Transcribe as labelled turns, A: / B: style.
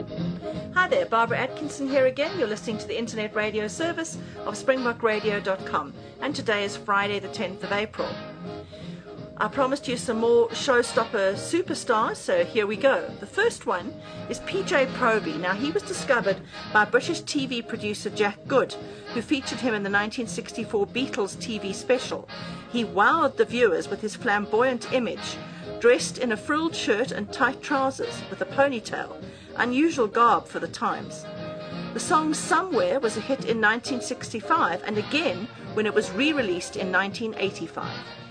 A: Hi there, Barbara Atkinson here again. You're listening to the internet radio service of springbokradio.com, and today is Friday the 10th of April. I promised you some more showstopper superstars, so here we go. The first one is PJ Proby. Now, he was discovered by British TV producer Jack Good, who featured him in the 1964 Beatles TV special. He wowed the viewers with his flamboyant image, dressed in a frilled shirt and tight trousers with a ponytail, unusual garb for the times. The song Somewhere was a hit in 1965 and again when it was re-released in 1985.